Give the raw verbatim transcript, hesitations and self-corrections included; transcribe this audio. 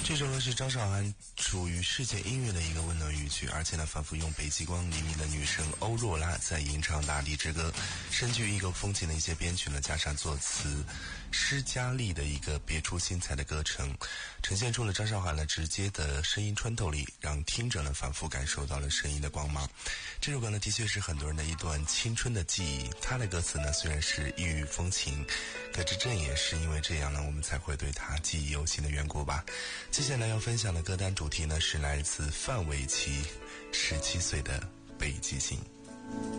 这首歌是张韶涵属于世界音乐的一个温暖语句，而且呢，反复用北极光黎明的女声欧若拉在吟唱大地之歌，深具异国风情的一些编曲呢，加上作词施嘉丽的一个别出心裁的歌程，呈现出了张韶涵呢直接的声音穿透力，让听者呢反复感受到了声音的光芒。这首歌呢，的确是很多人的一段青春的记忆。它的歌词呢，虽然是异域风情，可是正也是因为这样呢，我们才会对它记忆犹新的缘故吧。接下来要分享的歌单主题呢，是来自范玮琪十七岁的北极星。